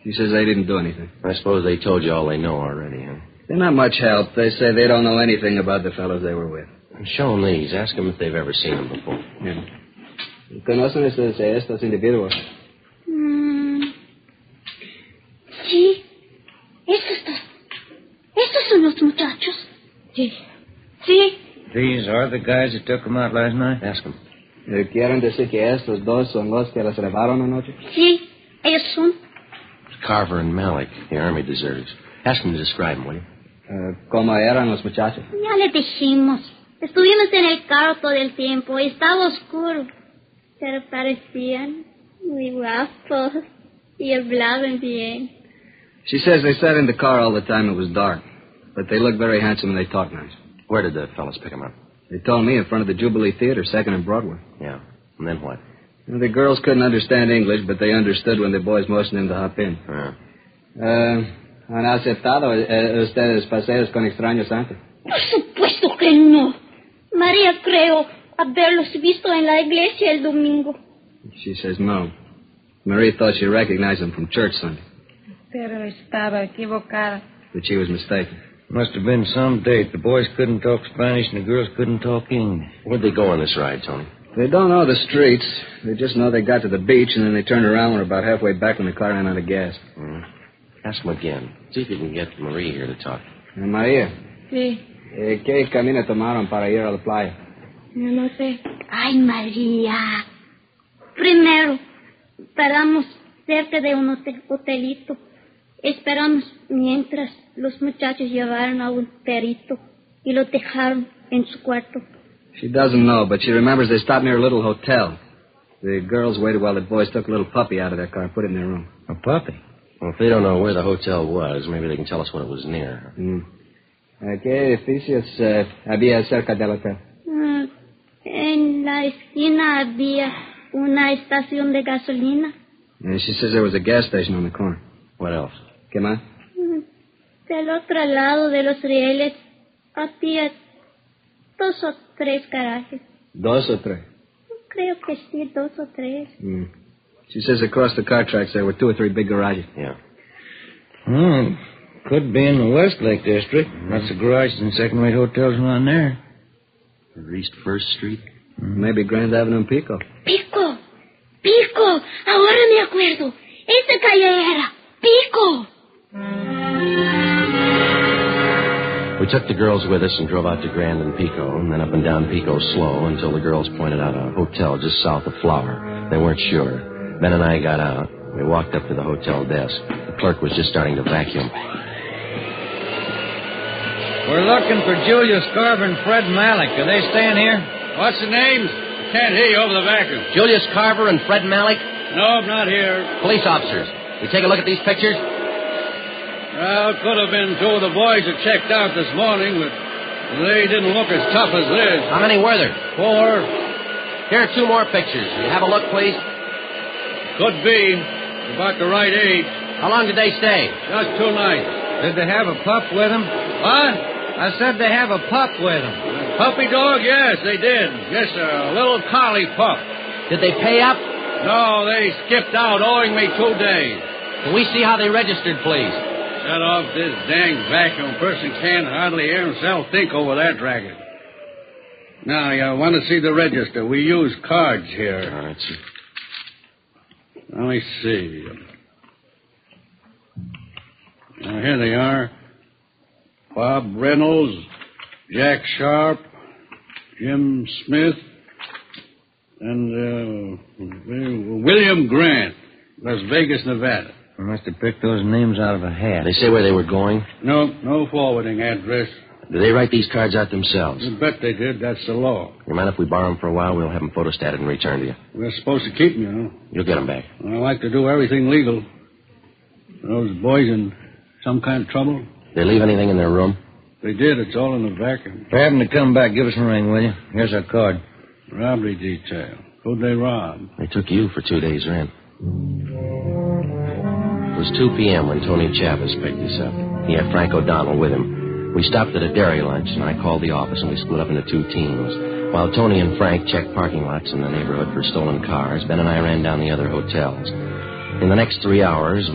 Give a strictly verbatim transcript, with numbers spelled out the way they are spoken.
She says they didn't do anything. I suppose they told you all they know already, huh? They're not much help. They say they don't know anything about the fellows they were with. Show them these. Ask them if they've ever seen them before. Yeah. ¿Conocen estos, estos individuos? Mm. Sí. Estos, estos son los muchachos. Sí. Sí. These are the guys that took them out last night? Ask them. ¿Quieren decir que estos dos son los que las llevaron anoche? Sí, ellos son. Carver and Malik, the army deserters. Ask them to describe them, will you? Uh, ¿Cómo eran los muchachos? Ya le dijimos. Estuvimos en el carro todo el tiempo y estaba oscuro. Pero parecían muy guapos y hablaban bien. She says they sat in the car all the time. It was dark. But they looked very handsome and they talked nice. Where did the fellas pick them up? They told me in front of the Jubilee Theater, second and Broadway. Yeah. And then what? Well, the girls couldn't understand English, but they understood when the boys motioned them to hop in. Yeah. Uh, ¿Han aceptado eh, ustedes paseos con extraños antes? Por supuesto que no. María creo haberlos visto en la iglesia el domingo. She says no. Maria thought she recognized them from church Sunday. Pero estaba equivocada. But she was mistaken. Must have been some date. The boys couldn't talk Spanish and the girls couldn't talk English. Where'd they go on this ride, Tony? They don't know the streets. They just know they got to the beach, and then they turned around and were about halfway back when the car ran out of gas. Mm. Ask them again. See if you can get Marie here to talk. Uh, María, Sí, eh, ¿qué camino tomaron para ir a la playa? yo no sé. Ay, María. Primero, paramos cerca de un hotel- hotelito. Esperamos mientras los muchachos llevaron a un perito y lo dejaron en su cuarto. She doesn't know, but she remembers they stopped near a little hotel. The girls waited while the boys took a little puppy out of their car and put it in their room. A puppy? Well, if they don't know where the hotel was, maybe they can tell us what it was near. Mm. Uh, ¿Qué edificios uh, había cerca del hotel? Ah, en la esquina había una estación de gasolina. And she says there was a gas station on the corner. What else? ¿Qué más? Mm, Del otro lado de los rieles había dos o tres garajes. Dos o tres. Creo que sí, dos o tres. Mm. She says across the car tracks there were two or three big garages. Yeah. Hmm. Could be in the Westlake district. Lots of garages and second-rate hotels around there. Or East First Street? Mm. Maybe Grand Avenue and Pico. Pico, Pico, ahora me acuerdo. Esa calle era Pico. We took the girls with us and drove out to Grand and Pico, and then up and down Pico slow until the girls pointed out a hotel just south of Flower. They weren't sure. Ben and I got out. We walked up to the hotel desk. The clerk was just starting to vacuum. We're looking for Julius Carver and Fred Malik. Are they staying here? What's the names? Can't hear you over the vacuum. Julius Carver and Fred Malik? No, not here. Police officers. We take a look at these pictures? Well, it could have been two of the boys that checked out this morning, but they didn't look as tough as this. How many were there? Four. Here are two more pictures. Will you have a look, please? Could be. About the right age. How long did they stay? Just two nights. Did they have a pup with them? What? I said they have a pup with them. Puppy dog? Yes, they did. Yes, sir. A little collie pup. Did they pay up? No, they skipped out, owing me two days. Can we see how they registered, please? Shut off this dang vacuum. Person can't hardly hear himself think over that racket. Now, you want to see the register. We use cards here. All right, sir. Let me see. Now, here they are. Bob Reynolds, Jack Sharp, Jim Smith, and uh, William Grant, Las Vegas, Nevada. I must have picked those names out of a hat. They say where they were going? No, no forwarding address. Did they write these cards out themselves? You bet they did. That's the law. You mind if we borrow them for a while? We'll have them photostated and returned to you. We're supposed to keep them, you know. You'll get them back. I like to do everything legal. Are those boys in some kind of trouble? They leave anything in their room? They did. It's all in the vacuum. If you happen to come back, give us a ring, will you? Here's our card. Robbery detail. Who'd they rob? They took you for two days' rent. It was two p.m. when Tony Chavez picked us up. He had Frank O'Donnell with him. We stopped at a dairy lunch, and I called the office, and we split up into two teams. While Tony and Frank checked parking lots in the neighborhood for stolen cars, Ben and I ran down the other hotels. In the next three hours,